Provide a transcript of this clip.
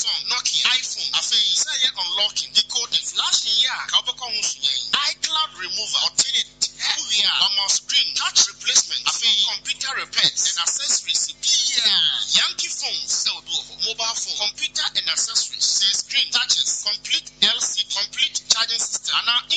Samsung, Nokia, iPhone, say unlocking, decoding, flashing, iCloud remover, alternate, screen, touch replacement, computer repairs, and accessories. Yankee phones, mobile phone, computer and accessories, screen, touches, complete LCD, complete charging system, and